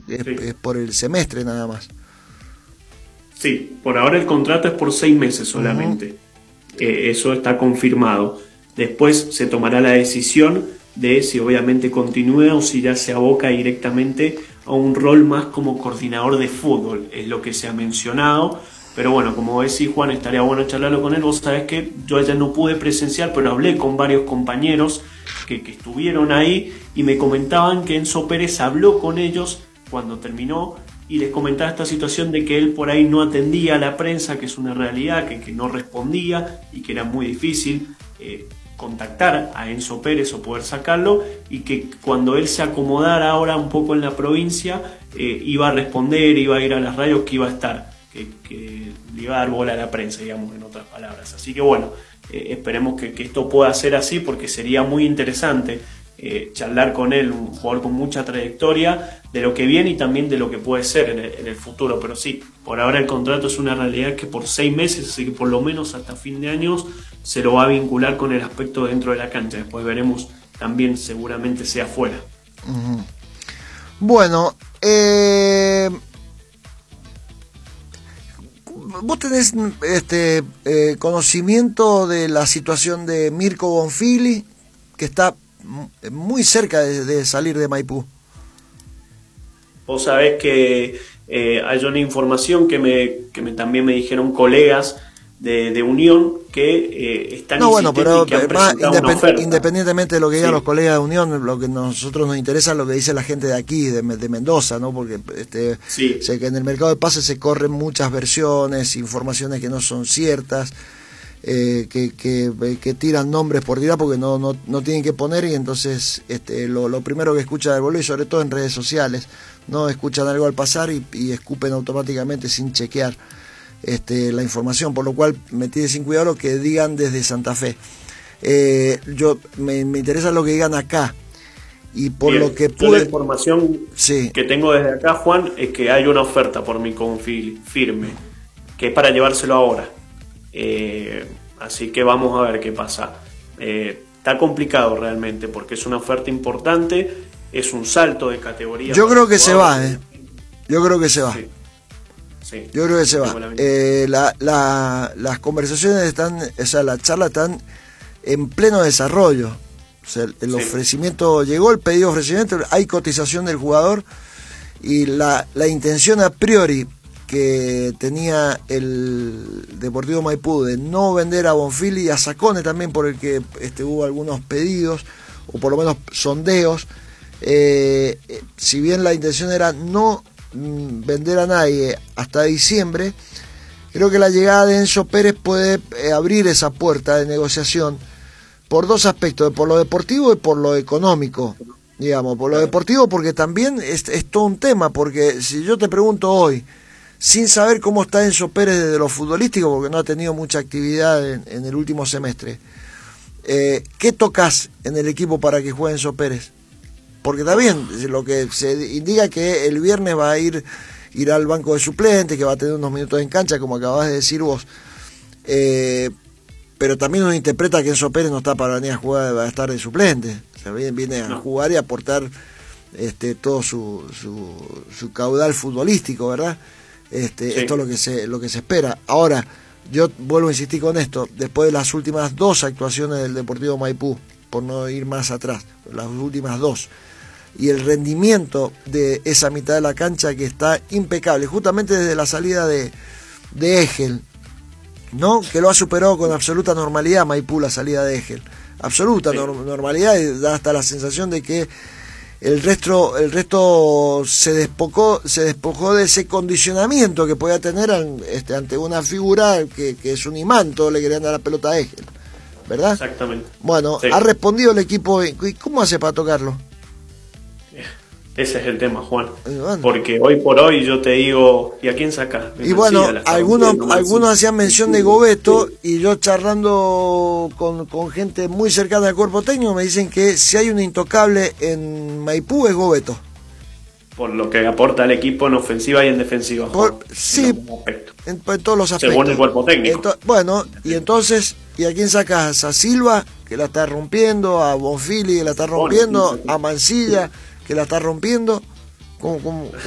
es por el semestre nada más. Sí, por ahora el contrato es por 6 meses solamente. Eso está confirmado. Después se tomará la decisión de si obviamente continúa o si ya se aboca directamente a un rol más como coordinador de fútbol, es lo que se ha mencionado. Pero bueno, como decís, Juan, estaría bueno charlarlo con él. Vos sabés que yo ya no pude presenciar, pero hablé con varios compañeros que estuvieron ahí y me comentaban que Enzo Pérez habló con ellos cuando terminó y les comentaba esta situación de que él por ahí no atendía a la prensa, que es una realidad, que no respondía y que era muy difícil contactar a Enzo Pérez o poder sacarlo, y que cuando él se acomodara ahora un poco en la provincia iba a responder, iba a ir a las radios, que iba a estar, que le iba a dar bola a la prensa, digamos, en otras palabras. Así que bueno, esperemos que esto pueda ser así, porque sería muy interesante charlar con él, un jugador con mucha trayectoria, de lo que viene y también de lo que puede ser en el futuro. Pero sí, por ahora el contrato es una realidad que por 6 meses, así que por lo menos hasta fin de años se lo va a vincular con el aspecto dentro de la cancha. Después veremos también, seguramente sea afuera. Uh-huh. Bueno, vos tenés conocimiento de la situación de Mirko Bonfili, que está muy cerca de salir de Maipú. Vos sabés que hay una información que también me dijeron colegas de Unión que están pero y que han presentado una oferta. Independientemente de lo que digan los colegas de Unión, lo que a nosotros nos interesa es lo que dice la gente de aquí, de Mendoza, ¿no? Porque sé que en el mercado de pases se corren muchas versiones, informaciones que no son ciertas, que tiran nombres por tirar porque no tienen que poner, y entonces lo primero que escuchan del boludo, y sobre todo en redes sociales, no escuchan algo al pasar y escupen automáticamente sin chequear la información, por lo cual me tiene sin cuidado lo que digan desde Santa Fe. Me interesa lo que digan acá, y por lo que pude... La información que tengo desde acá, Juan, es que hay una oferta por mi confil firme, que es para llevárselo ahora. Así que vamos a ver qué pasa. Está complicado realmente, porque es una oferta importante, es un salto de categoría. Yo creo que se va, Yo creo que se va. Sí, yo creo que se va. Las conversaciones están, o sea, la charla están en pleno desarrollo. O sea, el ofrecimiento llegó, el pedido de ofrecimiento, hay cotización del jugador, y la intención a priori que tenía el Deportivo Maipú de no vender a Bonfili y a Sacone también, por el que hubo algunos pedidos, o por lo menos sondeos. Si bien la intención era no vender a nadie hasta diciembre, creo que la llegada de Enzo Pérez puede abrir esa puerta de negociación por dos aspectos, por lo deportivo y por lo económico. Digamos, por lo deportivo, porque también es todo un tema, porque si yo te pregunto hoy, sin saber cómo está Enzo Pérez desde lo futbolístico, porque no ha tenido mucha actividad en el último semestre, ¿qué tocas en el equipo para que juegue Enzo Pérez? Porque está bien, lo que se indica que el viernes va a ir al banco de suplentes, que va a tener unos minutos en cancha, como acabas de decir vos. Pero también uno interpreta que Enzo Pérez no está para venir a jugar, va a estar de suplente. O sea, viene a jugar y a aportar todo su caudal futbolístico, ¿verdad? Esto es lo que se espera. Ahora, yo vuelvo a insistir con esto, después de las últimas 2 actuaciones del Deportivo Maipú, por no ir más atrás, las últimas 2, y el rendimiento de esa mitad de la cancha que está impecable, justamente desde la salida de Egel, ¿no? Que lo ha superado con absoluta normalidad Maipú, la salida de Egel, absoluta normalidad, y da hasta la sensación de que el resto se despojó de ese condicionamiento que podía tener ante una figura que es un imán. Todos le querían dar la pelota a Egel, ¿verdad? Exactamente. Bueno, ha respondido el equipo. ¿Y cómo hace para tocarlo? Ese es el tema, Juan. Porque hoy por hoy yo te digo, ¿y a quién sacás? Y bueno, algunos hacían mención de Gobeto, y yo charlando con gente muy cercana al cuerpo técnico me dicen que si hay un intocable en Maipú es Gobeto. Por lo que aporta al equipo en ofensiva y en defensiva. Sí, en todos los aspectos. Según el cuerpo técnico. Y entonces, ¿y a quién sacás? A Silva, que la está rompiendo, a Bonfili, que la está rompiendo, a Mancilla, que la está rompiendo. ¿Cómo